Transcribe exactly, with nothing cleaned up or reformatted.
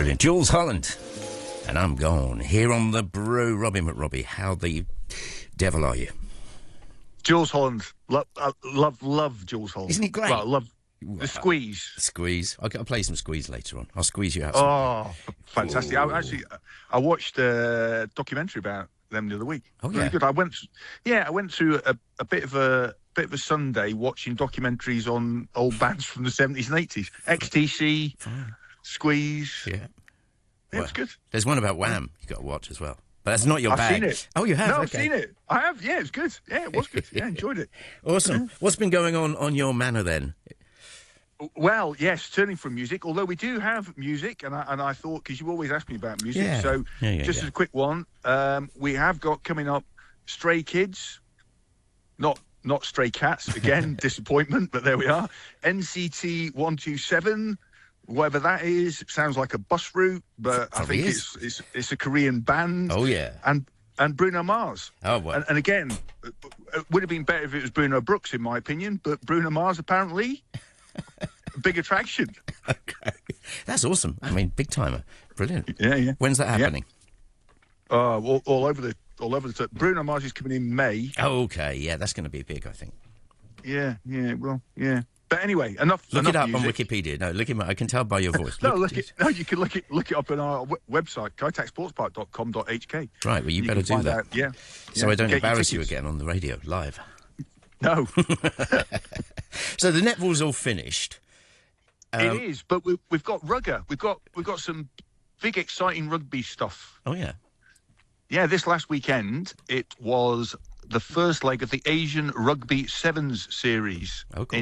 Brilliant. Jules Holland. And I'm gone. Here on the Brew, Robbie McRobbie. How the devil are you? Jules Holland. Love, uh, love, love Jules Holland. Isn't he great? Well, I love the Squeeze. Squeeze. I'll, I'll play some Squeeze later on. I'll squeeze you out. Oh, fantastic. I, actually, I watched a documentary about them the other week. Oh, yeah. Really good. I went, yeah, I went through a, a bit of a bit of a Sunday watching documentaries on old bands from the seventies and eighties. X T C, Squeeze. Yeah. Yeah, Well, it's good. There's one about Wham you got to watch as well. But that's not your I've bag. seen it. Oh, you have? No, Okay. I've seen it. I have. Yeah, it's good. Yeah, it was good. Yeah, I enjoyed it. Awesome. What's been going on on your manor then? Well, yes, turning from music, although we do have music, and I, and I thought, because you always ask me about music, Yeah. so Yeah, yeah, just yeah. as a quick one, um, we have got coming up Stray Kids, not not Stray Cats, again, disappointment, but there we are. N C T one two seven, whatever that is, sounds like a bus route, but I Probably think is. it's, it's it's a Korean band. Oh, yeah. And and Bruno Mars. Oh, well. And, and again, it would have been better if it was Bruno Brooks, in my opinion, but Bruno Mars apparently... big attraction. Okay. That's awesome. I mean, big timer. Brilliant. Yeah, yeah. When's that happening? Yeah. Uh, all, all over the all over the top. Bruno Mars is coming in May. Oh, okay. Yeah, that's going to be big, I think. Yeah, yeah, well, yeah. But anyway, enough. Look enough it up music. on Wikipedia. No, look him up. I can tell by your voice. No, look it. No, you can look it. Look it up on our w- website, kaitac sports park dot com dot h k. Right. Well, you, You better can do find that. out, yeah. So yeah. I don't Get your embarrass you tickets. again on the radio live. No, So the netball's all finished. Um, it is. But we, we've got rugger. We've got we've got some big, exciting rugby stuff. Oh, yeah. Yeah, this last weekend it was the first leg of the Asian Rugby Sevens series Oh, cool.